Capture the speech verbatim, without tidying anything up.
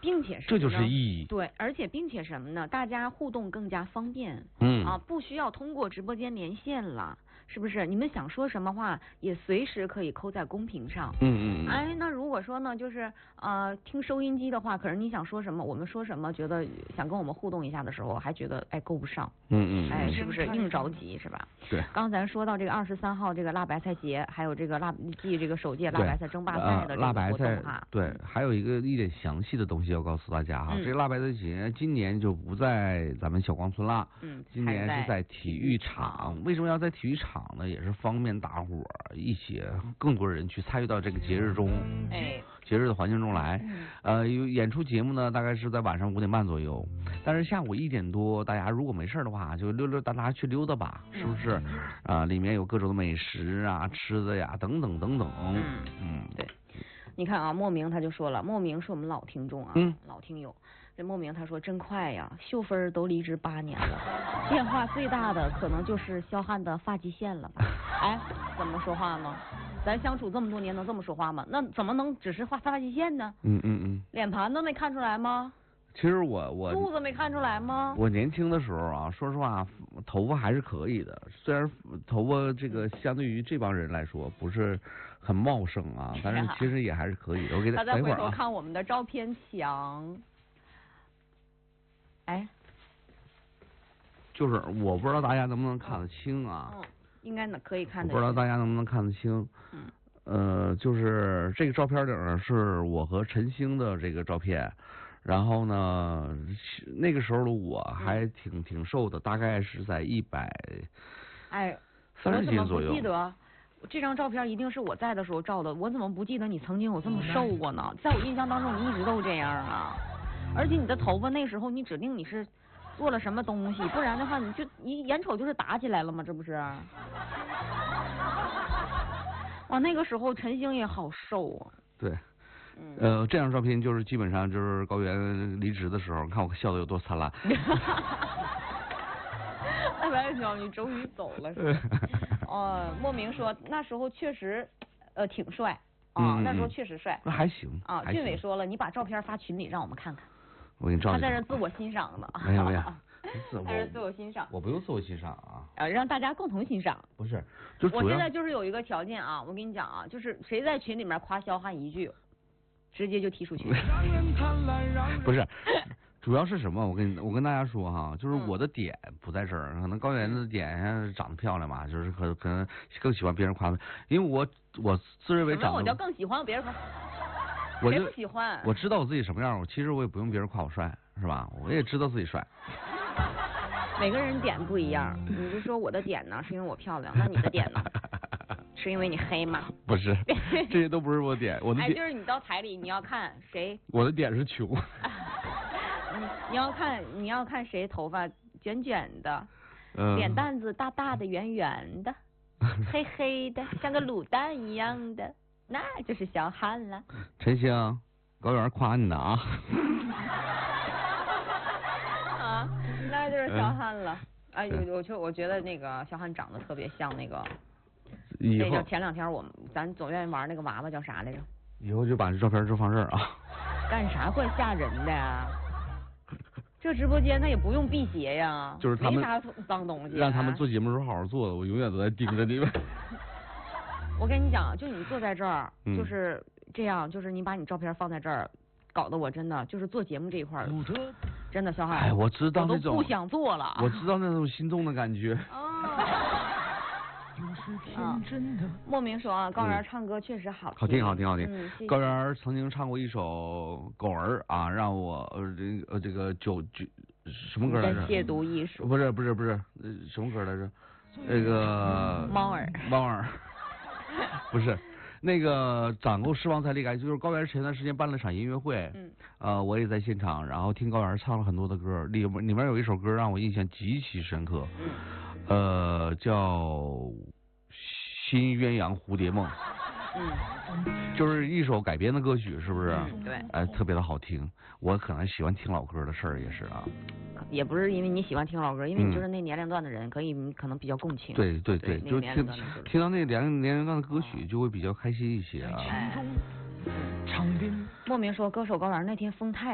并且是这就是意义。 对，而且并且什么呢？大家互动更加方便。 嗯啊，不需要通过直播间连线了。是不是？你们想说什么话，也随时可以扣在公屏上。 嗯嗯。 哎，那如果说呢，就是呃听收音机的话，可是你想说什么，我们说什么，觉得想跟我们互动一下的时候，还觉得哎够不上。 嗯嗯。 哎，是不是硬着急是吧？ 对。 刚才说到这个二十三号这个辣白菜节，还有这个辣继这个首届辣白菜争霸赛的这个活动哈。 对，还有一个一点详细的东西要告诉大家哈，嗯、这个辣白菜节今年就不在咱们小光村了， 嗯， 今年是在体育场。为什么要在体育场呢？也是方便大伙儿一起更多人去参与到这个节日中， 哎， 节日的环境中来。呃，有演出节目呢，大概是在晚上五点半左右，但是下午一点多，大家如果没事的话，就溜溜达达去溜达吧，是不是？啊、呃，里面有各种的美食啊、吃的呀，等等等等。 嗯嗯，对。你看啊，莫名他就说了，莫名是我们老听众啊， 嗯、 老听友。这莫名他说真快呀，秀芬都离职八年了，变化最大的可能就是肖汉的发际线了吧？哎，怎么说话呢？咱相处这么多年能这么说话吗？那怎么能只是画发际线呢？ 嗯嗯嗯。 脸盘都没看出来吗？ 其实我我肚子没看出来吗？ 我年轻的时候啊，说实话，头发还是可以的。虽然头发这个相对于这帮人来说不是很茂盛啊，但是其实也还是可以的。我给他再回头等一会儿啊。 看我们的照片墙。哎， 就是我不知道大家能不能看得清啊？ 嗯，应该能可以看得清。 不知道大家能不能看得清？ 嗯。 呃，就是这个照片顶上是我和陈星的这个照片，然后呢，那个时候的我还挺、嗯、挺瘦的，大概是在一百哎三十斤左右。 我怎么不记得这张照片一定是我在的时候照的？我怎么不记得你曾经有这么瘦过呢？在我印象当中，你一直都这样啊。而且你的头发那时候你指定你是做了什么东西，不然的话你就你眼瞅就是打起来了吗？这不是？哇，那个时候陈星也好瘦啊。 对，嗯、呃，这张照片就是基本上就是高原离职的时候，看我笑得有多灿烂。 哎，白小，你终于走了是吧？哦，莫名说那时候确实呃挺帅啊、嗯，那时候确实帅。 那还行啊。俊伟说了，你把照片发群里让我们看看。 我给你照。 他在这自我欣赏呢。 没有没有。 他是自我欣赏。 我不用自我欣赏啊。 呃，让大家共同欣赏。 不是，就我现在就是有一个条件啊，我跟你讲啊，就是谁在群里面夸肖汉一句，直接就踢出去。 不是，主要是什么？我跟我跟大家说哈，就是我的点不在这儿，嗯、可能高原的点长得漂亮嘛，就是可可能更喜欢别人夸他，因为我我自认为长得。 我叫更喜欢别人夸。 我就谁不喜欢？ 我知道我自己什么样，我其实我也不用别人夸我帅，是吧？我也知道自己帅。 每个人点不一样，你就说我的点呢是因为我漂亮，那你的点呢？是因为你黑吗？ 不是，这些都不是我点，我的点、 哎、就是你到台里你要看谁。 我的点是穷。 你你要看你要看谁头发卷卷的， 嗯、 脸蛋子大大的圆圆的，黑黑的像个卤蛋一样的。那就是小汉了。 陈星，高原夸你呢啊！ 啊，那就是小汉了。哎、嗯，我就我觉得那个小汉长得特别像那个，那个前两天我们咱总愿意玩那个娃娃叫啥来着？ 以后就把这照片就放这儿啊。 干啥怪吓人的呀？这直播间他也不用辟邪呀， 就是他们没啥脏东西、啊。 让他们做节目时候好好做，我永远都在盯着你们。 我跟你讲，就你坐在这儿、 嗯， 就是这样，就是你把你照片放在这儿，搞得我真的就是做节目这一块儿，真的小海， 哎，我知道那种， 我都不想做了。 我知道那种心动的感觉。 啊，莫名说啊，高原唱歌确实好听， 好听，好听，好听。 嗯、 高原曾经唱过一首《狗儿》啊，让我呃这个呃这个九九什么歌来着？ 亵渎艺术。 不是不是不是，呃什么歌来着？那个猫儿。 猫儿。不是，那个攒够释放才力感，就是高原前段时间办了场音乐会， 嗯， 呃，我也在现场，然后听高原唱了很多的歌，里里面有一首歌让我印象极其深刻， 嗯， 呃，叫《新鸳鸯蝴蝶梦》， 嗯， 就是一首改编的歌曲，是不是？ 嗯，对， 哎、呃，特别的好听，我可能喜欢听老歌的事儿也是啊。 也不是因为你喜欢听老歌，因为你就是那年龄段的人，嗯、可以可能比较共情。 对对对， 对就听听到那年年龄段的歌曲，就会比较开心一些啊。 哎，莫名说歌手高原那天风太。